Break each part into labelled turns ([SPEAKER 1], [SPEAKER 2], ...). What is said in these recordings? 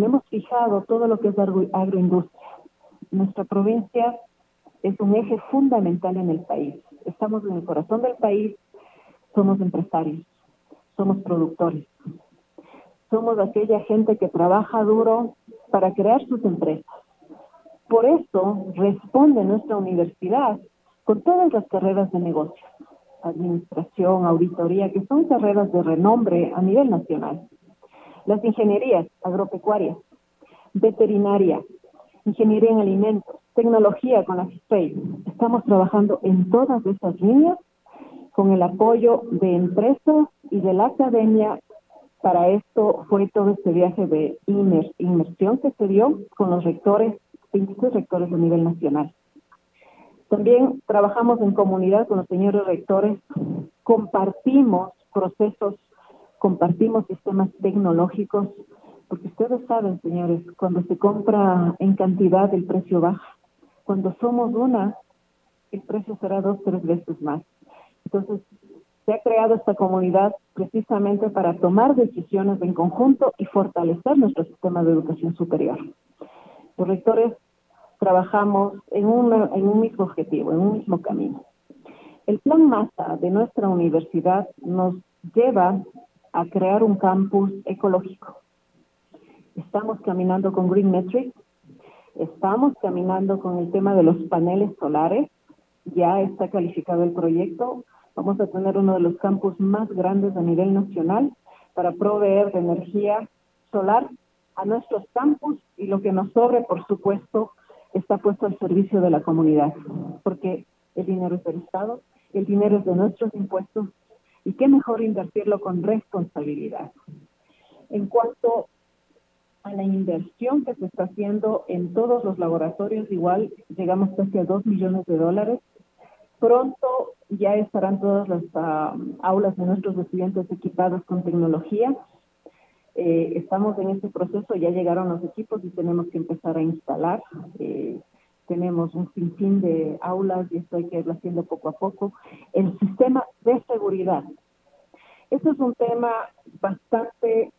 [SPEAKER 1] tenemos fijado todo lo que es agroindustria. Nuestra provincia es un eje fundamental en el país. Estamos en el corazón del país, somos empresarios, somos productores, somos aquella gente que trabaja duro para crear sus empresas. Por eso responde nuestra universidad con todas las carreras de negocios, administración, auditoría, que son carreras de renombre a nivel nacional. Las ingenierías agropecuarias, veterinaria, ingeniería en alimentos, tecnología con la FISPEI. Estamos trabajando en todas esas líneas con el apoyo de empresas y de la academia. Para esto fue todo este viaje de inmersión que se dio con los rectores, 26 rectores a nivel nacional. También trabajamos en comunidad con los señores rectores, compartimos procesos, compartimos sistemas tecnológicos, porque ustedes saben, señores, cuando se compra en cantidad el precio baja. Cuando somos una, el precio será 2, 3 veces más. Entonces, se ha creado esta comunidad precisamente para tomar decisiones en conjunto y fortalecer nuestro sistema de educación superior. Los rectores trabajamos en un mismo objetivo, en un mismo camino. El plan MASA de nuestra universidad nos lleva a crear un campus ecológico. Estamos caminando con Green Metrics, estamos caminando con el tema de los paneles solares, ya está calificado el proyecto. Vamos a tener uno de los campus más grandes a nivel nacional para proveer de energía solar a nuestros campus, y lo que nos sobre, por supuesto, está puesto al servicio de la comunidad, porque el dinero es del Estado, el dinero es de nuestros impuestos, y qué mejor invertirlo con responsabilidad. En cuanto a la inversión que se está haciendo en todos los laboratorios, igual llegamos casi a $2 millones. Pronto ya estarán todas las aulas de nuestros estudiantes equipadas con tecnología. Estamos en este proceso, ya llegaron los equipos y tenemos que empezar a instalar. Tenemos un sinfín de aulas y esto hay que irlo haciendo poco a poco. El sistema de seguridad. Este es un tema bastante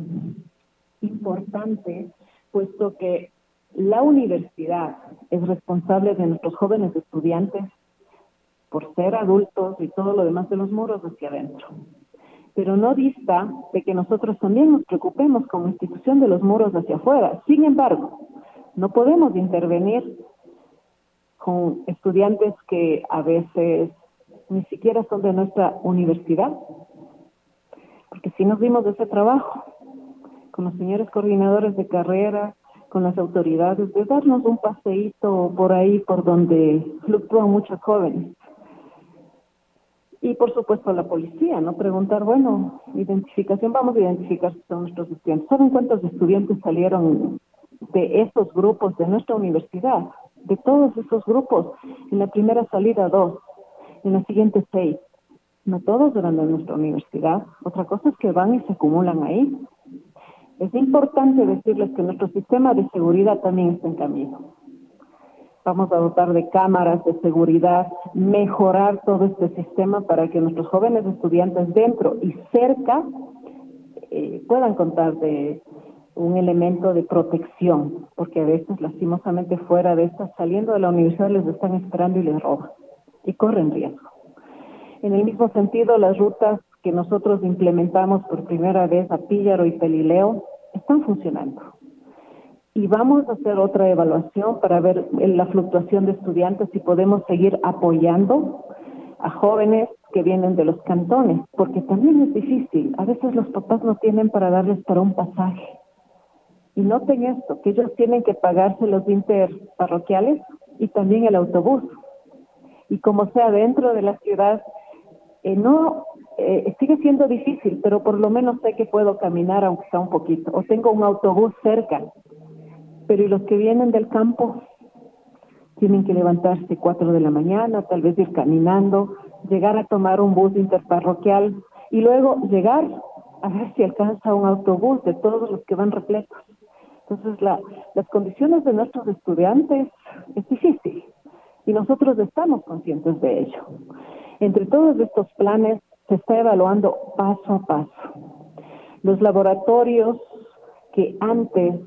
[SPEAKER 1] importante, puesto que la universidad es responsable de nuestros jóvenes estudiantes por ser adultos y todo lo demás de los muros hacia adentro. Pero no dista de que nosotros también nos preocupemos como institución de los muros hacia afuera. Sin embargo, no podemos intervenir con estudiantes que a veces ni siquiera son de nuestra universidad, porque si nos dimos de ese trabajo con los señores coordinadores de carrera, con las autoridades, de darnos un paseíto por ahí por donde fluctúan muchos jóvenes. Y por supuesto la policía, ¿no? Preguntar, bueno, identificación, vamos a identificar si son nuestros estudiantes. ¿Saben cuántos estudiantes salieron de esos grupos de nuestra universidad? De todos esos grupos, en la primera salida 2, en la siguiente 6. No todos eran de nuestra universidad. Otra cosa es que van y se acumulan ahí. Es importante decirles que nuestro sistema de seguridad también está en camino. Vamos a dotar de cámaras de seguridad, mejorar todo este sistema para que nuestros jóvenes estudiantes dentro y cerca puedan contar de un elemento de protección, porque a veces lastimosamente fuera de estas, saliendo de la universidad, les están esperando y les roban y corren riesgo. En el mismo sentido, las rutas que nosotros implementamos por primera vez a Píllaro y Pelileo están funcionando. Y vamos a hacer otra evaluación para ver la fluctuación de estudiantes y podemos seguir apoyando a jóvenes que vienen de los cantones, porque también es difícil. A veces los papás no tienen para darles para un pasaje. Y noten esto, que ellos tienen que pagarse los interparroquiales y también el autobús. Y como sea dentro de la ciudad, sigue siendo difícil, pero por lo menos sé que puedo caminar aunque sea un poquito, o tengo un autobús cerca. Pero y los que vienen del campo tienen que levantarse 4 de la mañana, tal vez ir caminando, llegar a tomar un bus interparroquial y luego llegar a ver si alcanza un autobús de todos los que van repletos. Entonces las condiciones de nuestros estudiantes es difícil y nosotros estamos conscientes de ello. Entre todos estos planes se está evaluando paso a paso. Los laboratorios que antes